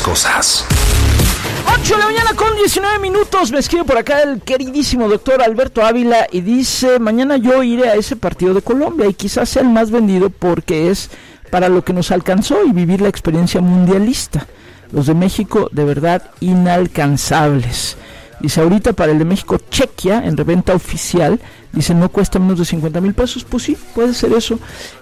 cosas. 8 de la mañana con 19 minutos. Me escribe por acá el queridísimo doctor Alberto Ávila y dice: mañana yo iré a ese partido de Colombia y quizás sea el más vendido porque es para lo que nos alcanzó y vivir la experiencia mundialista. Los de México de verdad inalcanzables. Dice: ahorita para el de México Chequia en reventa oficial, dice, no cuesta menos de 50,000 pesos. Pues sí, puede ser eso.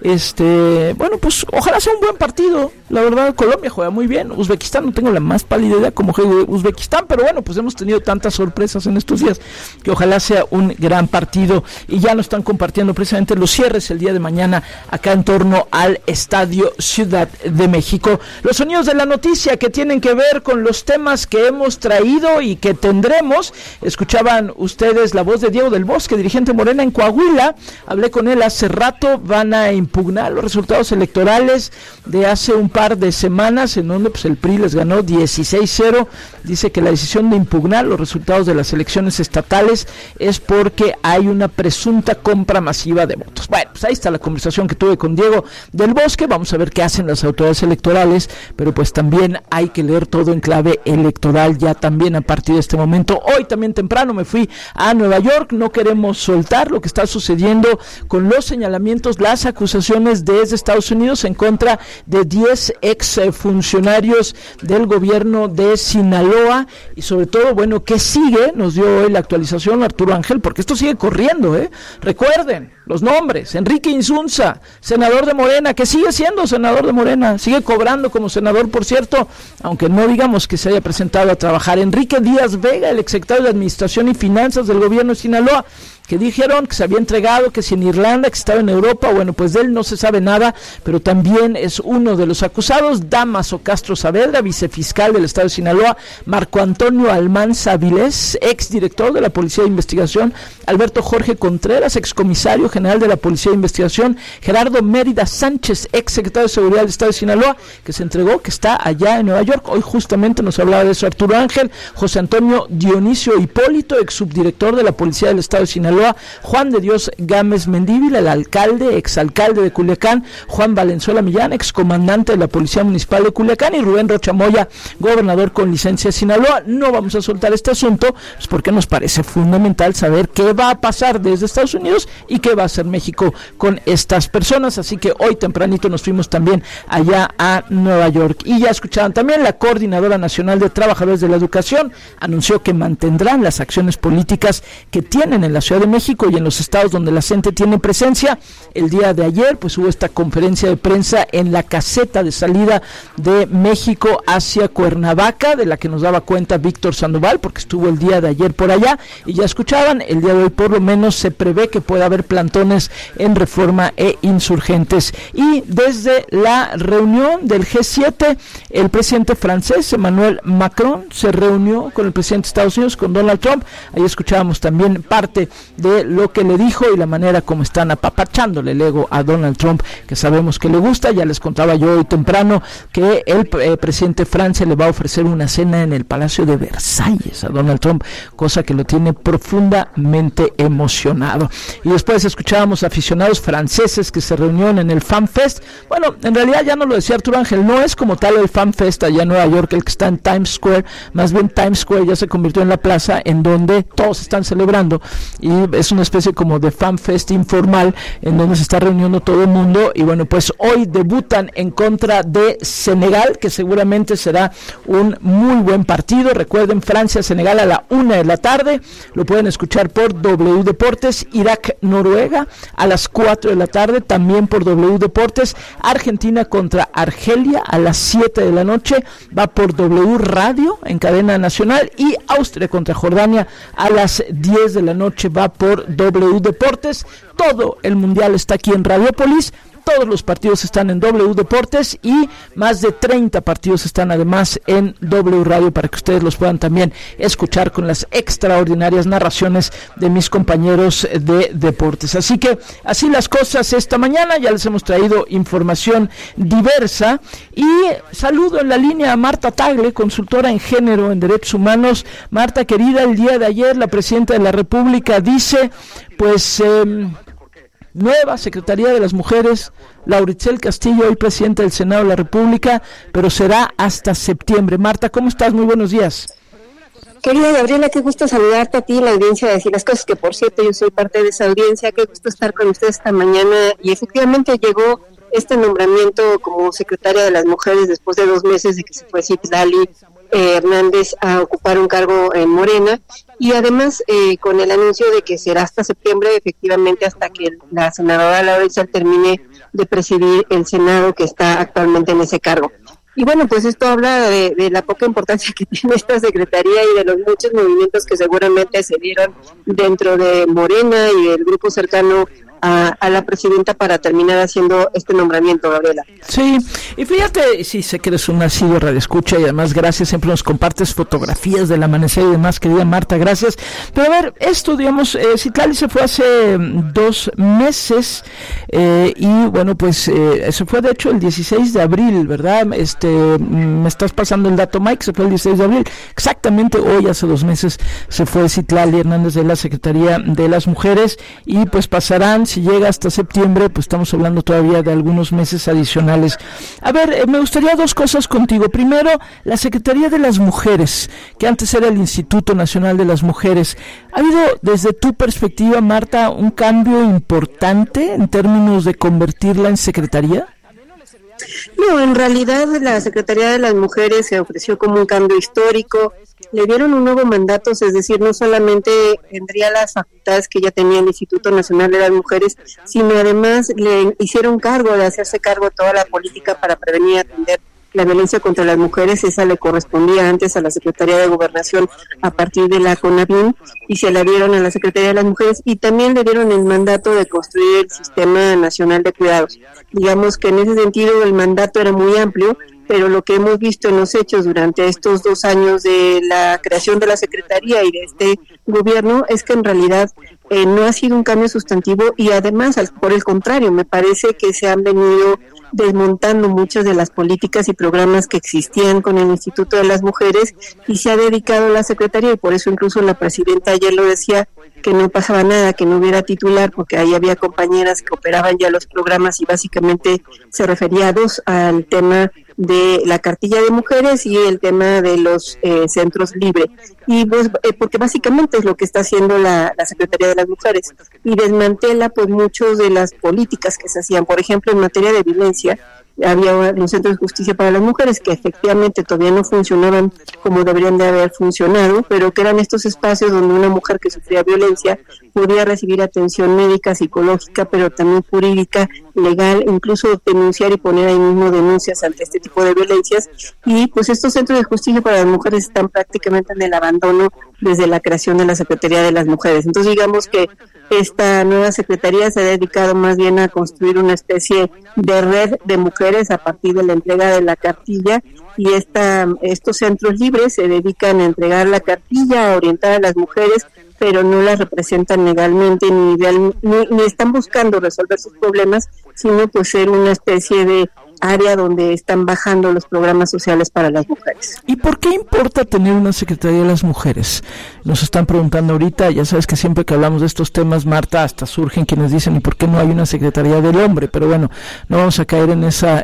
Bueno, pues ojalá sea un buen partido. La verdad, Colombia juega muy bien. Uzbekistán, no tengo la más pálida idea cómo juega Uzbekistán, pero bueno, pues hemos tenido tantas sorpresas en estos días que ojalá sea un gran partido. Y ya nos están compartiendo precisamente los cierres el día de mañana acá en torno al Estadio Ciudad de México. Los sonidos de la noticia que tienen que ver con los temas que hemos traído y que tendremos. Escuchaban ustedes la voz de Diego del Bosque, dirigente Morena en Coahuila. Hablé con él hace rato. Van a impugnar los resultados electorales de hace un par de semanas en donde pues el PRI les ganó 16-0. Dice que la decisión de impugnar los resultados de las elecciones estatales es porque hay una presunta compra masiva de votos. Bueno, pues ahí está la conversación que tuve con Diego del Bosque. Vamos a ver qué hacen las autoridades electorales, pero pues también hay que leer todo en clave electoral ya también a partir de este momento. Hoy también temprano me fui a Nueva York. No queremos soltar lo que está sucediendo con los señalamientos, las acusaciones desde Estados Unidos en contra de 10 ex funcionarios del gobierno de Sinaloa y sobre todo, bueno, ¿qué sigue? Nos dio hoy la actualización Arturo Ángel, porque esto sigue corriendo, Recuerden los nombres: Enrique Insunza, senador de Morena, que sigue siendo senador de Morena, sigue cobrando como senador, por cierto, aunque no digamos que se haya presentado a trabajar. Enrique Díaz Vega, el exsecretario de Administración y Finanzas del gobierno de Sinaloa, que dijeron que se había entregado, que si en Irlanda, que estaba en Europa. Bueno, pues de él no se sabe nada, pero también es uno de los acusados. Damaso Castro Saavedra, vicefiscal del estado de Sinaloa. Marco Antonio Almanza Avilés, exdirector de la Policía de Investigación. Alberto Jorge Contreras, excomisario general de la Policía de Investigación. Gerardo Mérida Sánchez, exsecretario de Seguridad del estado de Sinaloa, que se entregó, que está allá en Nueva York. Hoy justamente nos hablaba de eso Arturo Ángel. José Antonio Dionisio Hipólito, exsubdirector de la Policía del estado de Sinaloa. Juan de Dios Gámez Mendívil, el alcalde, exalcalde de Culiacán. Juan Valenzuela Millán, excomandante de la Policía Municipal de Culiacán. Y Rubén Rocha Moya, gobernador con licencia de Sinaloa. No vamos a soltar este asunto, pues porque nos parece fundamental saber qué va a pasar desde Estados Unidos y qué va a hacer México con estas personas. Así que hoy tempranito nos fuimos también allá a Nueva York. Y ya escuchaban también, la Coordinadora Nacional de Trabajadores de la Educación anunció que mantendrán las acciones políticas que tienen en la Ciudad de México y en los estados donde la CENTE tiene presencia. El día de ayer pues hubo esta conferencia de prensa en la caseta de salida de México hacia Cuernavaca, de la que nos daba cuenta Víctor Sandoval, porque estuvo el día de ayer por allá. Y ya escuchaban, el día de hoy por lo menos se prevé que pueda haber plantones en Reforma e Insurgentes. Y desde la reunión del G7, el presidente francés Emmanuel Macron se reunió con el presidente de Estados Unidos, con Donald Trump. Ahí escuchábamos también parte de lo que le dijo y la manera como están apapachándole el ego a Donald Trump, que sabemos que le gusta. Ya les contaba yo hoy temprano que el presidente de Francia le va a ofrecer una cena en el Palacio de Versalles a Donald Trump, cosa que lo tiene profundamente emocionado. Y después escuchábamos aficionados franceses que se reunieron en el Fan Fest. Bueno, en realidad ya no lo decía Arturo Ángel, no es como tal el Fan Fest allá en Nueva York, el que está en Times Square. Más bien Times Square ya se convirtió en la plaza en donde todos están celebrando, y es una especie como de Fan Fest informal en donde se está reuniendo todo el mundo. Y bueno, pues hoy debutan en contra de Senegal, que seguramente será un muy buen partido. Recuerden, Francia-Senegal a la 1 de la tarde, lo pueden escuchar por W Deportes. Irak-Noruega a las 4 de la tarde, también por W Deportes. Argentina contra Argelia a las 7 de la noche, va por W Radio en cadena nacional. Y Austria contra Jordania a las 10 de la noche, va por W Deportes. Todo el mundial está aquí en Radiopolis. Todos los partidos están en W Deportes y más de 30 partidos están además en W Radio para que ustedes los puedan también escuchar con las extraordinarias narraciones de mis compañeros de deportes. Así que así las cosas esta mañana. Ya les hemos traído información diversa y saludo en la línea a Marta Tagle, consultora en género, en derechos humanos. Marta, querida, el día de ayer la presidenta de la República dice, pues nueva Secretaría de las Mujeres, Lauritzel Castillo, hoy presidenta del Senado de la República, pero será hasta septiembre. Marta, ¿cómo estás? Muy buenos días. Querida Gabriela, qué gusto saludarte a ti, la audiencia, decir las cosas, que por cierto yo soy parte de esa audiencia, qué gusto estar con ustedes esta mañana, y efectivamente llegó este nombramiento como secretaria de las mujeres después de 2 meses de que se fue Citlali Hernández a ocupar un cargo en Morena, y además con el anuncio de que será hasta septiembre, efectivamente hasta que la senadora Lauritzel termine de presidir el Senado, que está actualmente en ese cargo. Y bueno, pues esto habla de la poca importancia que tiene esta secretaría y de los muchos movimientos que seguramente se dieron dentro de Morena y del grupo cercano a la presidenta para terminar haciendo este nombramiento, Gabriela. Sí, y fíjate, sí, sé que eres una asidua radioescucha y además gracias, siempre nos compartes fotografías del amanecer y demás, querida Marta, gracias. Pero a ver, esto, digamos, Citlali se fue hace 2 meses y bueno, pues se fue de hecho el 16 de abril, ¿verdad? Me estás pasando el dato, Mike, se fue el 16 de abril. Exactamente hoy, hace 2 meses, se fue Citlali Hernández de la Secretaría de las Mujeres y pues pasarán, si llega hasta septiembre, pues estamos hablando todavía de algunos meses adicionales. A ver, me gustaría 2 cosas contigo. Primero, la Secretaría de las Mujeres, que antes era el Instituto Nacional de las Mujeres. ¿Ha habido, desde tu perspectiva, Marta, un cambio importante en términos de convertirla en secretaría? No, en realidad la Secretaría de las Mujeres se ofreció como un cambio histórico, le dieron un nuevo mandato, es decir, no solamente tendría las facultades que ya tenía el Instituto Nacional de las Mujeres, sino además le hicieron cargo de hacerse cargo de toda la política para prevenir y atender la violencia contra las mujeres. Esa le correspondía antes a la Secretaría de Gobernación a partir de la CONAVIM, y se la dieron a la Secretaría de las Mujeres, y también le dieron el mandato de construir el Sistema Nacional de Cuidados. Digamos que en ese sentido el mandato era muy amplio, pero lo que hemos visto en los hechos durante estos 2 años de la creación de la Secretaría y de este gobierno es que en realidad no ha sido un cambio sustantivo, y además, por el contrario, me parece que se han venido desmontando muchas de las políticas y programas que existían con el Instituto de las Mujeres, y se ha dedicado la Secretaría, y por eso incluso la presidenta ayer lo decía, que no pasaba nada, que no hubiera titular, porque ahí había compañeras que operaban ya los programas, y básicamente se refería a 2, al tema de la cartilla de mujeres y el tema de los centros libres, y pues porque básicamente es lo que está haciendo la Secretaría de las Mujeres, y desmantela pues muchas de las políticas que se hacían. Por ejemplo, en materia de violencia había los centros de justicia para las mujeres que efectivamente todavía no funcionaban como deberían de haber funcionado, pero que eran estos espacios donde una mujer que sufría violencia podía recibir atención médica, psicológica, pero también jurídica, legal, incluso denunciar y poner ahí mismo denuncias ante este tipo de violencias. Y pues estos centros de justicia para las mujeres están prácticamente en el abandono desde la creación de la Secretaría de las Mujeres. Entonces digamos que esta nueva secretaría se ha dedicado más bien a construir una especie de red de mujeres a partir de la entrega de la cartilla, y estos centros libres se dedican a entregar la cartilla, a orientar a las mujeres, pero no las representan legalmente ni están buscando resolver sus problemas, sino pues ser una especie de área donde están bajando los programas sociales para las mujeres. ¿Y por qué importa tener una Secretaría de las Mujeres? Nos están preguntando ahorita, ya sabes que siempre que hablamos de estos temas, Marta, hasta surgen quienes dicen, ¿y por qué no hay una Secretaría del Hombre? Pero bueno, no vamos a caer en esa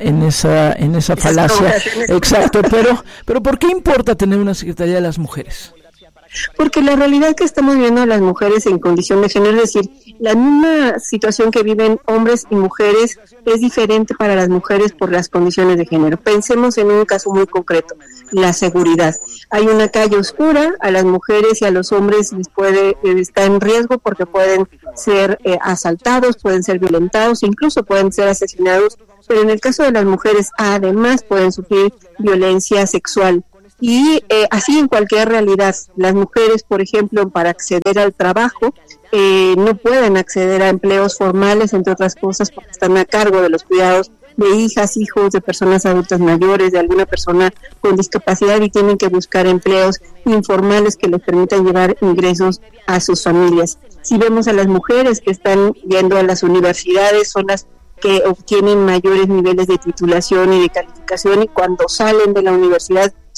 falacia. Exacto, pero ¿por qué importa tener una Secretaría de las Mujeres? Porque la realidad que estamos viendo a las mujeres en condición de género, es decir, la misma situación que viven hombres y mujeres es diferente para las mujeres por las condiciones de género. Pensemos en un caso muy concreto, la seguridad. Hay una calle oscura, a las mujeres y a los hombres les está en riesgo porque pueden ser asaltados, pueden ser violentados, incluso pueden ser asesinados, pero en el caso de las mujeres además pueden sufrir violencia sexual. Y así en cualquier realidad, las mujeres, por ejemplo, para acceder al trabajo, no pueden acceder a empleos formales, entre otras cosas, porque están a cargo de los cuidados de hijas, hijos, de personas adultas mayores, de alguna persona con discapacidad, y tienen que buscar empleos informales que les permitan llevar ingresos a sus familias. Si vemos a las mujeres que están yendo a las universidades, son las que obtienen mayores niveles de titulación y de calificación, y cuando salen de la universidad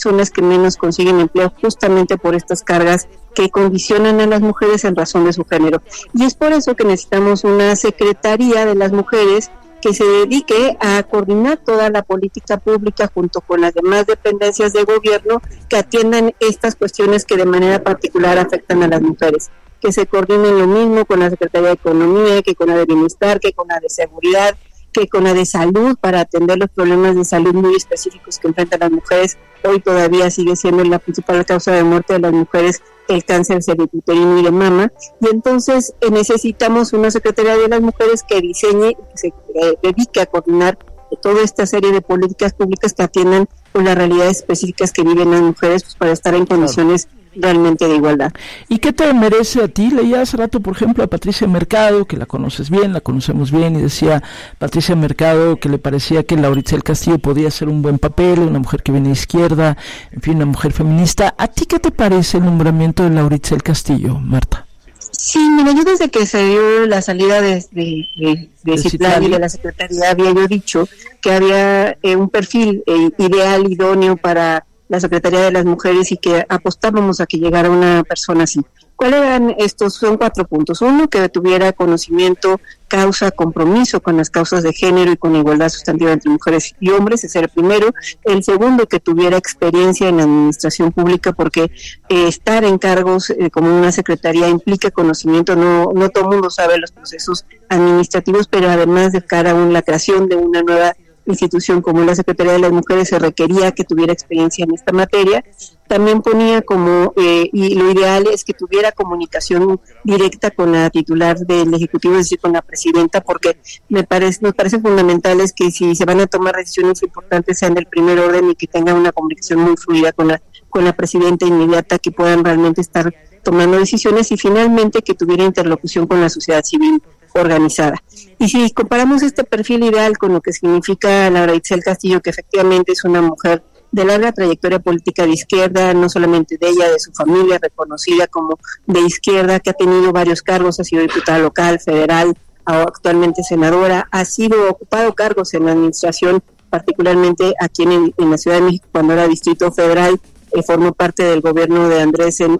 son las que menos consiguen empleo justamente por estas cargas que condicionan a las mujeres en razón de su género. Y es por eso que necesitamos una Secretaría de las Mujeres que se dedique a coordinar toda la política pública junto con las demás dependencias de gobierno que atiendan estas cuestiones que de manera particular afectan a las mujeres. Que se coordinen lo mismo con la Secretaría de Economía, que con la de Bienestar, que con la de Seguridad, que con la de Salud, para atender los problemas de salud muy específicos que enfrentan las mujeres. Hoy todavía sigue siendo la principal causa de muerte de las mujeres el cáncer cervicuterino y de mama, y entonces necesitamos una Secretaría de las Mujeres que diseñe y que se dedique a coordinar toda esta serie de políticas públicas que atiendan con las realidades específicas que viven las mujeres, pues, para estar en condiciones realmente de igualdad. ¿Y qué te merece a ti? Leía hace rato, por ejemplo, a Patricia Mercado, que la conoces bien, la conocemos bien, y decía Patricia Mercado que le parecía que Laura Itzel Castillo podía hacer un buen papel, una mujer que viene de izquierda, en fin, una mujer feminista. ¿A ti qué te parece el nombramiento de Laura Itzel Castillo, Marta? Sí, mira, yo desde que se dio la salida de Citlali y de la Secretaría había yo dicho que había un perfil ideal, idóneo para la Secretaría de las Mujeres y que apostábamos a que llegara una persona así. ¿Cuáles eran estos? Son 4 puntos. Uno, que tuviera conocimiento, causa, compromiso con las causas de género y con igualdad sustantiva entre mujeres y hombres, ese era el primero. El segundo, que tuviera experiencia en la administración pública, porque estar en cargos como una secretaría implica conocimiento. No todo el mundo sabe los procesos administrativos, pero además de cara a la creación de una nueva institución como la Secretaría de las Mujeres se requería que tuviera experiencia en esta materia. También ponía como, y lo ideal es que tuviera comunicación directa con la titular del Ejecutivo, es decir, con la presidenta, porque nos parece fundamental es que si se van a tomar decisiones importantes sean del primer orden y que tengan una comunicación muy fluida con la presidenta inmediata, que puedan realmente estar tomando decisiones, y finalmente que tuviera interlocución con la sociedad civil organizada. Y si comparamos este perfil ideal con lo que significa Laura Itzel Castillo, que efectivamente es una mujer de larga trayectoria política de izquierda, no solamente de ella, de su familia, reconocida como de izquierda, que ha tenido varios cargos, ha sido diputada local, federal, actualmente senadora, ha sido ocupado cargos en la administración, particularmente aquí en la Ciudad de México, cuando era Distrito Federal, formó parte del gobierno de Andrés en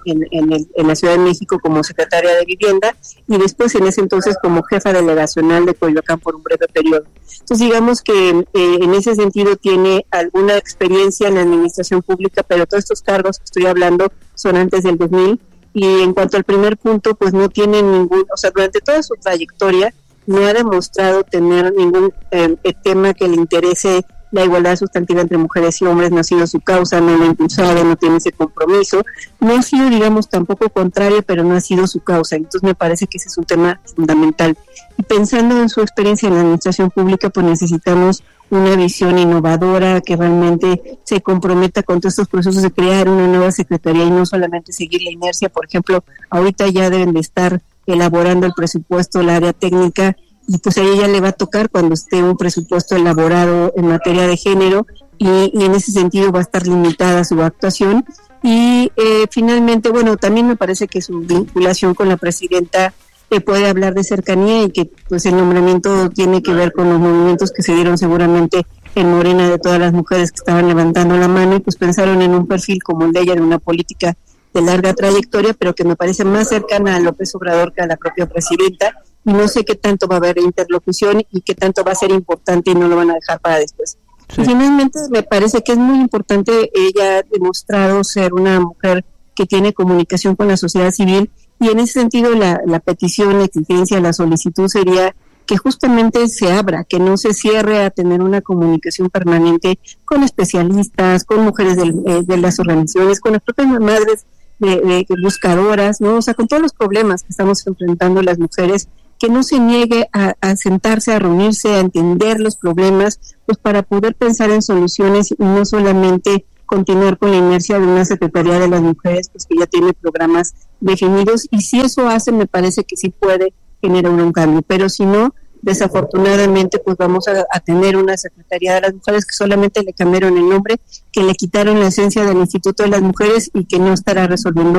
la Ciudad de México como secretaria de Vivienda, y después en ese entonces como jefa delegacional de Coyoacán por un breve periodo. Entonces digamos que en ese sentido tiene alguna experiencia en la administración pública, pero todos estos cargos que estoy hablando son antes del 2000, y en cuanto al primer punto, pues no tiene durante toda su trayectoria no ha demostrado tener ningún tema que le interese la igualdad sustantiva entre mujeres y hombres. No ha sido su causa, no lo ha impulsado, no tiene ese compromiso, no ha sido, digamos, tampoco contrario, pero no ha sido su causa. Entonces me parece que ese es un tema fundamental. Y pensando en su experiencia en la administración pública, pues necesitamos una visión innovadora que realmente se comprometa con todos estos procesos de crear una nueva secretaría y no solamente seguir la inercia. Por ejemplo, ahorita ya deben de estar elaborando el presupuesto, el área técnica, y pues a ella le va a tocar cuando esté un presupuesto elaborado en materia de género, y en ese sentido va a estar limitada su actuación. Y finalmente, bueno, también me parece que su vinculación con la presidenta puede hablar de cercanía, y que pues el nombramiento tiene que ver con los movimientos que se dieron seguramente en Morena de todas las mujeres que estaban levantando la mano, y pues pensaron en un perfil como el de ella, de una política de larga trayectoria, pero que me parece más cercana a López Obrador que a la propia presidenta, y no sé qué tanto va a haber interlocución y qué tanto va a ser importante y no lo van a dejar para después. Sí. Y finalmente me parece que es muy importante, ella ha demostrado ser una mujer que tiene comunicación con la sociedad civil, y en ese sentido la petición, la exigencia, la solicitud sería que justamente se abra, que no se cierre a tener una comunicación permanente con especialistas, con mujeres de las organizaciones, con las propias madres de buscadoras, ¿no? O sea, con todos los problemas que estamos enfrentando las mujeres, que no se niegue a sentarse, a reunirse, a entender los problemas, pues para poder pensar en soluciones y no solamente continuar con la inercia de una Secretaría de las Mujeres, pues que ya tiene programas definidos, y si eso hace, me parece que sí puede generar un cambio, pero si no, desafortunadamente, pues vamos a tener una Secretaría de las Mujeres que solamente le cambiaron el nombre, que le quitaron la esencia del Instituto de las Mujeres y que no estará resolviendo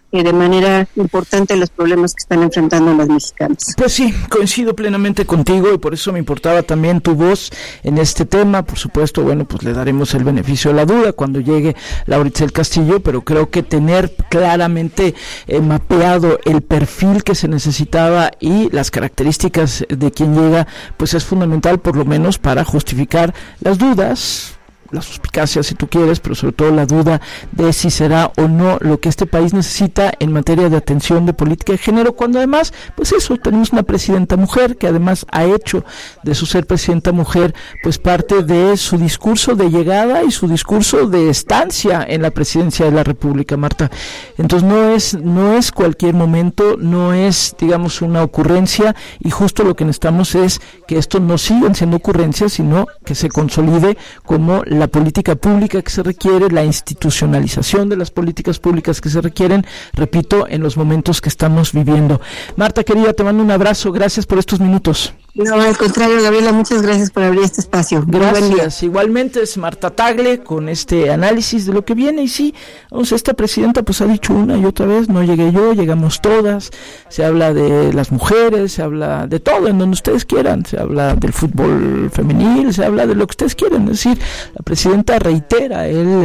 de manera importante los problemas que están enfrentando las mexicanas. Pues sí, coincido plenamente contigo y por eso me importaba también tu voz en este tema. Por supuesto, bueno, pues le daremos el beneficio de la duda cuando llegue Laura Itzel Castillo, pero creo que tener claramente mapeado el perfil que se necesitaba y las características de quien llega, pues es fundamental, por lo menos para justificar las dudas, la suspicacia si tú quieres, pero sobre todo la duda de si será o no lo que este país necesita en materia de atención de política de género, cuando además, pues eso, tenemos una presidenta mujer que además ha hecho de su ser presidenta mujer, pues parte de su discurso de llegada y su discurso de estancia en la presidencia de la República, Marta. Entonces no es cualquier momento, no es, digamos, una ocurrencia, y justo lo que necesitamos es que esto no sigan siendo ocurrencias, sino que se consolide como la política pública que se requiere, la institucionalización de las políticas públicas que se requieren, repito, en los momentos que estamos viviendo. Marta, querida, te mando un abrazo, gracias por estos minutos. No, al contrario, Gabriela, muchas gracias por abrir este espacio. Gracias. Igualmente es Marta Tagle con este análisis de lo que viene. Y sí, vamos, esta presidenta pues ha dicho una y otra vez, no llegué yo, llegamos todas. Se habla de las mujeres, se habla de todo, en donde ustedes quieran. Se habla del fútbol femenil, se habla de lo que ustedes quieran. Es decir, la presidenta reitera,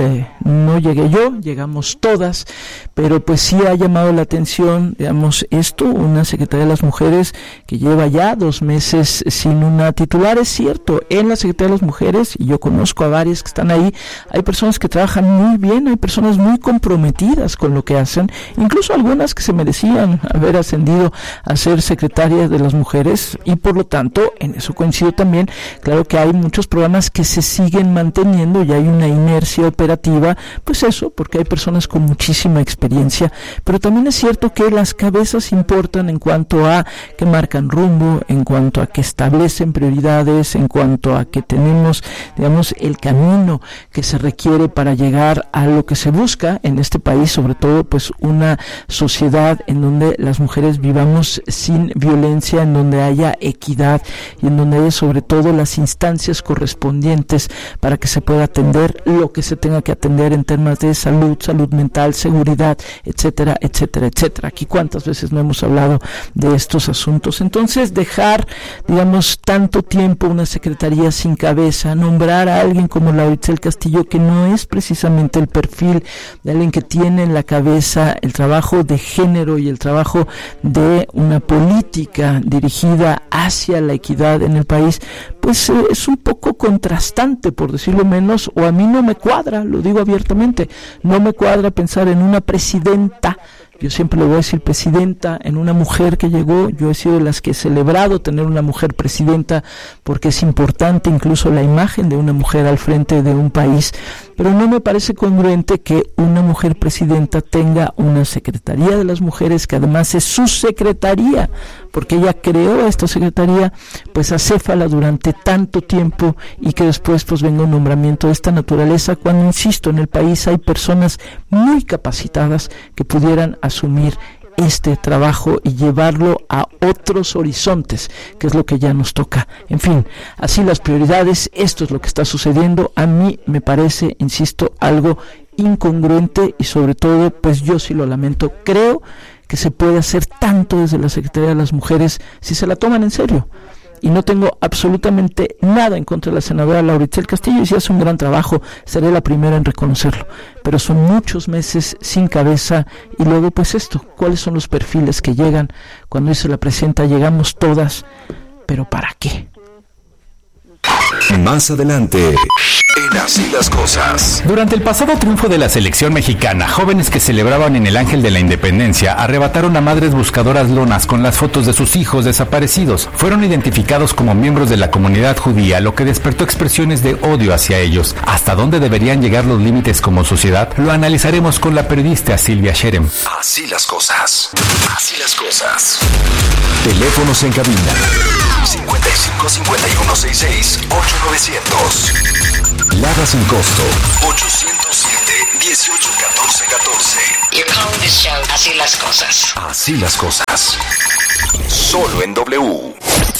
no llegué yo, llegamos todas. Pero pues sí ha llamado la atención, digamos, esto, una Secretaría de las Mujeres que lleva ya 2 meses sin una titular. Es cierto, en la Secretaría de las Mujeres, y yo conozco a varias que están ahí, hay personas que trabajan muy bien, hay personas muy comprometidas con lo que hacen, incluso algunas que se merecían haber ascendido a ser secretarias de las mujeres, y por lo tanto, en eso coincido también, claro que hay muchos programas que se siguen manteniendo y hay una inercia operativa, pues eso, porque hay personas con muchísima experiencia, pero también es cierto que las cabezas importan en cuanto a que marcan rumbo, en cuanto a que establecen prioridades, en cuanto a que tenemos, digamos, el camino que se requiere para llegar a lo que se busca en este país, sobre todo pues una sociedad en donde las mujeres vivamos sin violencia, en donde haya equidad y en donde haya sobre todo las instancias correspondientes para que se pueda atender lo que se tenga que atender en temas de salud, salud mental, seguridad, etcétera, etcétera, etcétera. Aquí cuántas veces no hemos hablado de estos asuntos. Entonces, dejar, digamos, tanto tiempo una secretaría sin cabeza, nombrar a alguien como Laura Itzel Castillo, que no es precisamente el perfil de alguien que tiene en la cabeza el trabajo de género y el trabajo de una política dirigida hacia la equidad en el país, pues es un poco contrastante, por decirlo menos, o a mí no me cuadra, lo digo abiertamente, no me cuadra pensar en una presidenta. Yo siempre le voy a decir presidenta, en una mujer que llegó. Yo he sido de las que he celebrado tener una mujer presidenta porque es importante incluso la imagen de una mujer al frente de un país, pero no me parece congruente que una mujer presidenta tenga una secretaría de las mujeres que además es su secretaría, porque ella creó esta secretaría pues acéfala durante tanto tiempo y que después pues venga un nombramiento de esta naturaleza, cuando, insisto, en el país hay personas muy capacitadas que pudieran asumir este trabajo y llevarlo a otros horizontes, que es lo que ya nos toca. En fin, así las prioridades, esto es lo que está sucediendo. A mí me parece, insisto, algo incongruente y sobre todo, pues yo sí lo lamento. Creo que se puede hacer tanto desde la Secretaría de las Mujeres si se la toman en serio. Y no tengo absolutamente nada en contra de la senadora Laura Itzel Castillo, y si hace un gran trabajo, seré la primera en reconocerlo. Pero son muchos meses sin cabeza, y luego pues esto, ¿cuáles son los perfiles que llegan? Cuando dice la presidenta, llegamos todas, ¿pero para qué? Más adelante, en Así las Cosas. Durante el pasado triunfo de la selección mexicana, jóvenes que celebraban en el Ángel de la Independencia arrebataron a madres buscadoras lonas con las fotos de sus hijos desaparecidos. Fueron identificados como miembros de la comunidad judía, lo que despertó expresiones de odio hacia ellos. ¿Hasta dónde deberían llegar los límites como sociedad? Lo analizaremos con la periodista Silvia Sherem. Así las cosas. Así las cosas. Teléfonos en cabina: 55 51 66 8900. Lada sin costo: 807 18 14 14. You're calling this show Así las Cosas. Así las cosas. Solo en W.